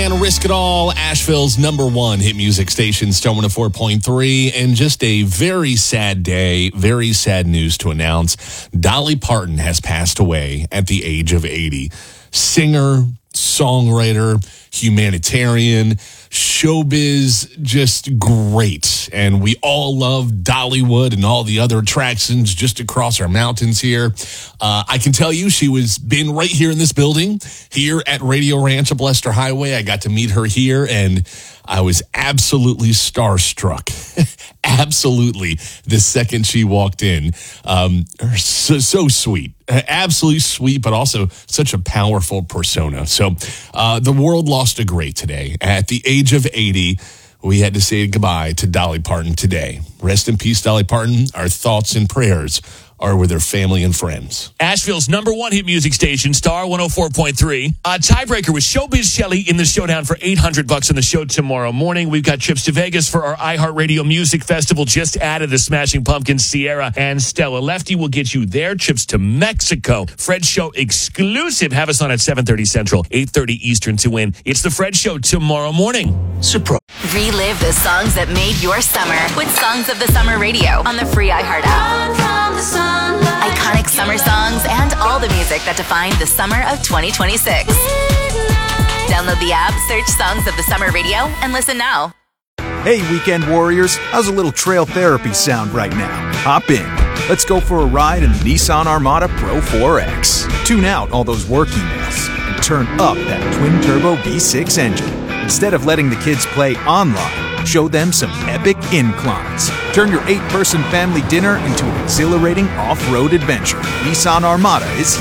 And Risk It All, Asheville's number one hit music station, Stone 104.3. And just a very sad day, very sad news to announce. Dolly Parton has passed away at the age of 80. Singer, songwriter, humanitarian, showbiz, just great. And we all love Dollywood and all the other attractions just across our mountains here. I can tell you she was been right here in this building, here at Radio Ranch up Leicester Highway. I got to meet her here, and I was absolutely starstruck. Absolutely. The second she walked in. So sweet. Absolutely sweet, but also such a powerful persona. So the world lost a great today. At the age of 80, we had to say goodbye to Dolly Parton today. Rest in peace, Dolly Parton. Our thoughts and prayers are with her family and friends. Asheville's number one hit music station, Star 104.3. Tiebreaker with Showbiz Shelley in the showdown for $800 on the show tomorrow morning. We've got trips to Vegas for our iHeartRadio Music Festival. Just added the Smashing Pumpkins, Sierra and Stella Lefty will get you their trips to Mexico. Fred Show exclusive. Have us on at 7:30 Central, 8:30 Eastern to win. It's the Fred Show tomorrow morning. Surprise. Relive the songs that made your summer with Songs of the Summer Radio on the free iHeart app. Iconic summer songs and all the music that defined the summer of 2026. Download the app, search Songs of the Summer Radio, and listen now. Hey, weekend warriors, how's a little trail therapy sound right now? Hop in. Let's go for a ride in the Nissan Armada Pro 4X. Tune out all those work emails and turn up that twin-turbo V6 engine. Instead of letting the kids play online, show them some epic inclines. Turn your 8-person family dinner into an exhilarating off-road adventure. Nissan Armada is here.